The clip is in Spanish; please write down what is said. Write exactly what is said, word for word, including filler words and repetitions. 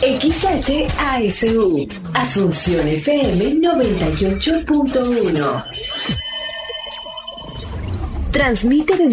X H A S U, Asunción F M noventa y ocho punto uno. Transmite desde